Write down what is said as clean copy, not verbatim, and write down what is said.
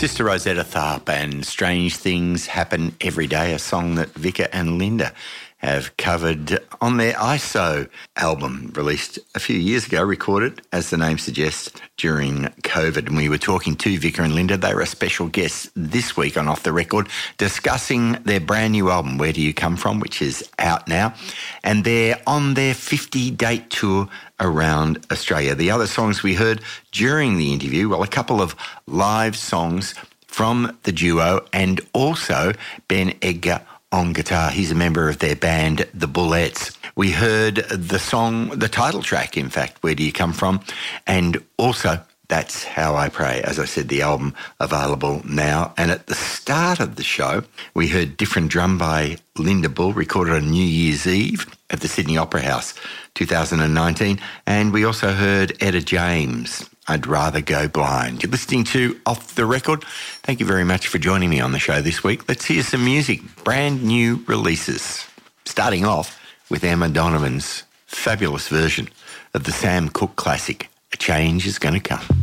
Sister Rosetta Tharpe and Strange Things Happen Every Day, a song that Vika and Linda have covered on their ISO album released a few years ago, recorded, as the name suggests, during COVID. And we were talking to Vika and Linda. They were a special guest this week on Off the Record, discussing their brand new album, Where Do You Come From, which is out now. And they're on their 50-date tour around Australia. The other songs we heard during the interview, well, a couple of live songs from the duo and also Ben Edgar on guitar. He's a member of their band, The Bullets. We heard the song, the title track, in fact, Where Do You Come From? And also, That's How I Pray. As I said, the album available now. And at the start of the show, we heard Different Drum by Linda Bull, recorded on New Year's Eve at the Sydney Opera House, 2019. And we also heard Etta James, I'd Rather Go Blind. You're listening to Off the Record. Thank you very much for joining me on the show this week. Let's hear some music, brand new releases. Starting off with Emma Donovan's fabulous version of the Sam Cooke classic, A Change Is Gonna Come.